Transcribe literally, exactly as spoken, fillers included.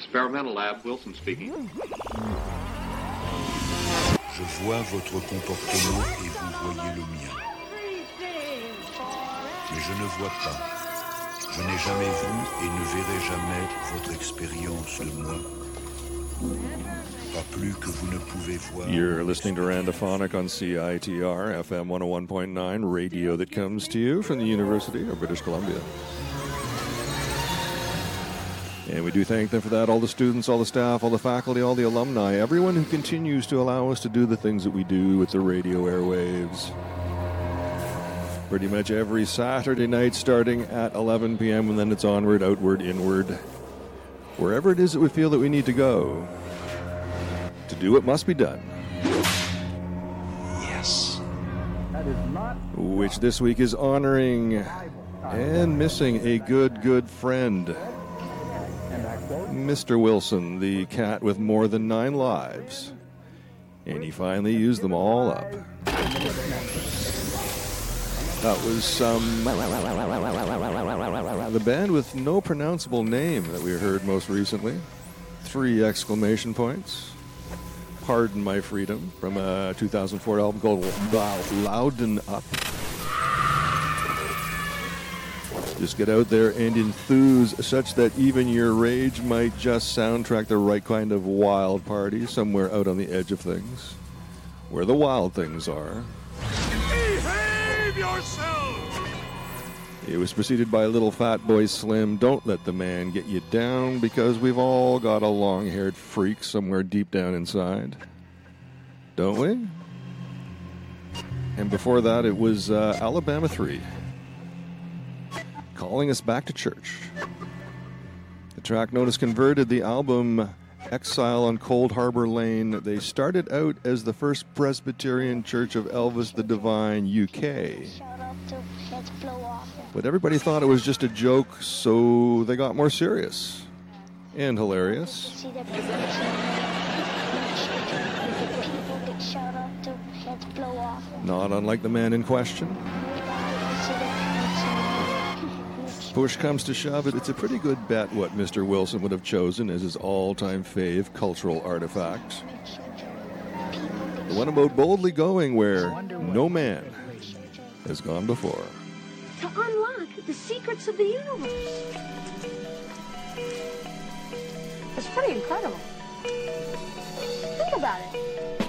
Experimental Lab, Wilson speaking. Je vois votre comportement et vous voyez le mien. Mais je ne vois pas. Je n'ai jamais vu et ne verrai jamais votre expérience de moi. Pas plus que vous ne pouvez voir. You're listening to Randophonic on C I T R, F M one oh one point nine, radio that comes to you from the University of British Columbia. And we do thank them for that, all the students, all the staff, all the faculty, all the alumni, everyone who continues to allow us to do the things that we do with the radio airwaves. Pretty much every Saturday night starting at eleven p.m. and then it's onward, outward, inward. Wherever it is that we feel that we need to go. To do what must be done. Yes. Which this week is honoring and missing a good, good friend. Mister Wilson, the cat with more than nine lives. And he finally used them all up. That was some... the band with no pronounceable name that we heard most recently. Three exclamation points. Pardon My Freedom from a two thousand four album called Loudon Up. Just get out there and enthuse such that even your rage might just soundtrack the right kind of wild party somewhere out on the edge of things. Where the wild things are. Behave yourself! It was preceded by Little Fat Boy Slim, Don't Let the Man Get You Down, because we've all got a long-haired freak somewhere deep down inside. Don't we? And before that, it was uh, Alabama three, Calling Us Back to Church. The track notice converted the album Exile on Cold Harbor Lane. They started out as the First Presbyterian Church of Elvis the Divine, U K. But everybody thought it was just a joke, so they got more serious and hilarious. Not unlike the man in question. Push comes to shove it, it's a pretty good bet what Mister Wilson would have chosen as his all-time fave cultural artifact. The one about boldly going where no man has gone before. To unlock the secrets of the universe. It's pretty incredible. Think about it.